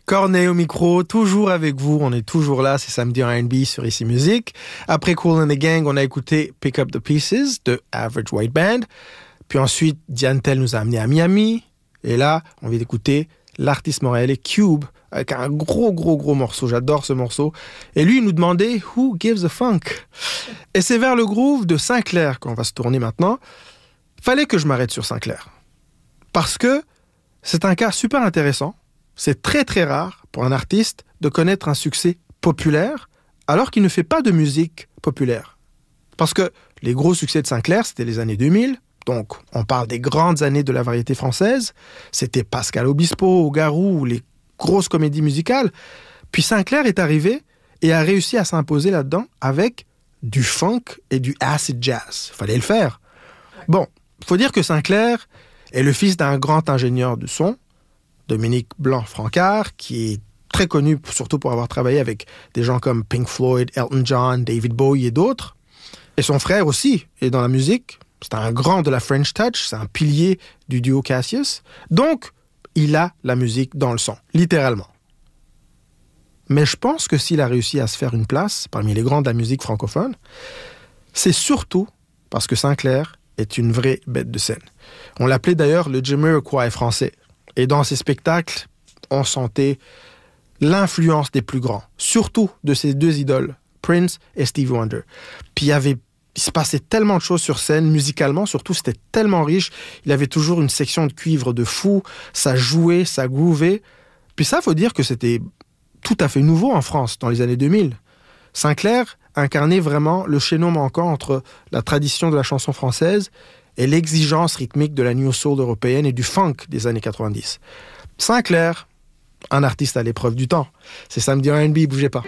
Corneille au micro, toujours avec vous, on est toujours là, c'est samedi en R&B sur Ici Musique. Après Kool and the Gang, on a écouté Pick Up the Pieces de Average White Band. Puis ensuite, Diane Tell nous a amené à Miami. Et là, on vient d'écouter l'artiste montréalais Cube avec un gros morceau. J'adore ce morceau. Et lui, il nous demandait « Who gives a funk ?» Et c'est vers le groove de Sinclair qu'on va se tourner maintenant. Fallait que je m'arrête sur Sinclair. Parce que c'est un cas super intéressant. C'est très rare pour un artiste de connaître un succès populaire alors qu'il ne fait pas de musique populaire. Parce que les gros succès de Sinclair, c'était les années 2000. Donc, on parle des grandes années de la variété française. C'était Pascal Obispo, Garou, les grosses comédies musicales. Puis Sinclair est arrivé et a réussi à s'imposer là-dedans avec du funk et du acid jazz. Fallait le faire. Bon, faut dire que Sinclair est le fils d'un grand ingénieur du son, Dominique Blanc-Francard, qui est très connu surtout pour avoir travaillé avec des gens comme Pink Floyd, Elton John, David Bowie et d'autres. Et son frère aussi est dans la musique. C'est un grand de la French Touch, c'est un pilier du duo Cassius. Donc, il a la musique dans le son, littéralement. Mais je pense que s'il a réussi à se faire une place parmi les grands de la musique francophone, c'est surtout parce que Sinclair est une vraie bête de scène. On l'appelait d'ailleurs le Jamiroquai français. Et dans ses spectacles, on sentait l'influence des plus grands, surtout de ses deux idoles, Prince et Stevie Wonder. Puis il se passait tellement de choses sur scène, musicalement, surtout, c'était tellement riche. Il avait toujours une section de cuivre de fou, ça jouait, ça groovait. Puis ça, faut dire que c'était tout à fait nouveau en France, dans les années 2000. Sinclair incarnait vraiment le chaînon manquant entre la tradition de la chanson française et l'exigence rythmique de la New Soul européenne et du funk des années 90. Sinclair, un artiste à l'épreuve du temps. C'est samedi en R&B, bougez pas.